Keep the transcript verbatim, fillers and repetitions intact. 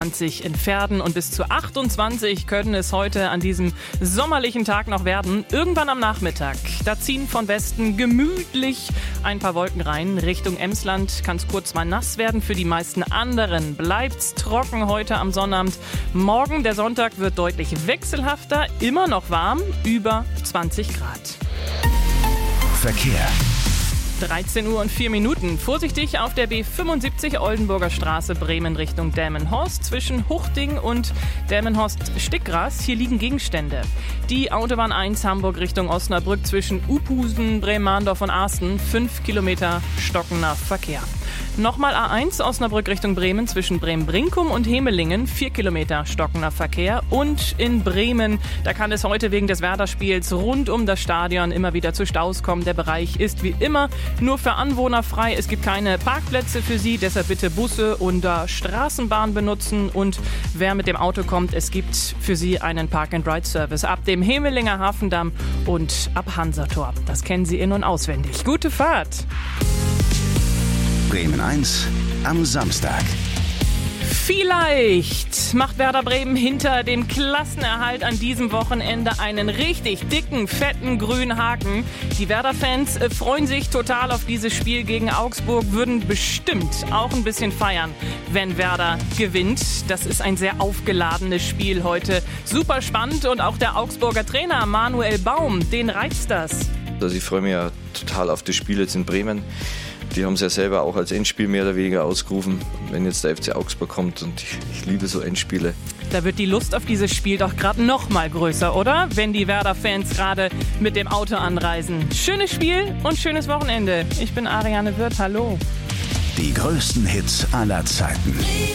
zwanzig in Verden und bis zu achtundzwanzig können es heute an diesem sommerlichen Tag noch werden. Irgendwann am Nachmittag, da ziehen von Westen gemütlich ein paar Wolken rein. Richtung Emsland kann es kurz mal nass werden. Für die meisten anderen bleibt's trocken heute am Sonnabend. Morgen, der Sonntag, wird deutlich wechselhafter, immer noch warm, über zwanzig Grad. Verkehr. dreizehn Uhr und vier Minuten. Vorsichtig auf der B fünfundsiebzig Oldenburger Straße Bremen Richtung Delmenhorst zwischen Huchting und Delmenhorst-Stickgras. Hier liegen Gegenstände. Die Autobahn eins Hamburg Richtung Osnabrück zwischen Uphusen, Bremandorf und Arsten. fünf Kilometer stockender Verkehr. Nochmal A eins Osnabrück Richtung Bremen zwischen Bremen-Brinkum und Hemelingen. vier Kilometer stockender Verkehr. Und in Bremen, da kann es heute wegen des Werder-Spiels rund um das Stadion immer wieder zu Staus kommen. Der Bereich ist wie immer nur für Anwohner frei. Es gibt keine Parkplätze für Sie, deshalb bitte Busse oder Straßenbahn benutzen. Und wer mit dem Auto kommt, es gibt für Sie einen Park-and-Ride-Service ab dem Hemelinger Hafendamm und ab Hansator. Das kennen Sie in- und auswendig. Gute Fahrt! Bremen eins am Samstag. Vielleicht macht Werder Bremen hinter dem Klassenerhalt an diesem Wochenende einen richtig dicken, fetten grünen Haken. Die Werder-Fans freuen sich total auf dieses Spiel gegen Augsburg, würden bestimmt auch ein bisschen feiern, wenn Werder gewinnt. Das ist ein sehr aufgeladenes Spiel heute. Super spannend und auch der Augsburger Trainer Manuel Baum, den reizt das. Also ich freue mich ja total auf das Spiel jetzt in Bremen. Die haben es ja selber auch als Endspiel mehr oder weniger ausgerufen, wenn jetzt der F C Augsburg kommt, und ich, ich liebe so Endspiele. Da wird die Lust auf dieses Spiel doch gerade noch mal größer, oder? Wenn die Werder-Fans gerade mit dem Auto anreisen. Schönes Spiel und schönes Wochenende. Ich bin Ariane Wirth, hallo. Die größten Hits aller Zeiten.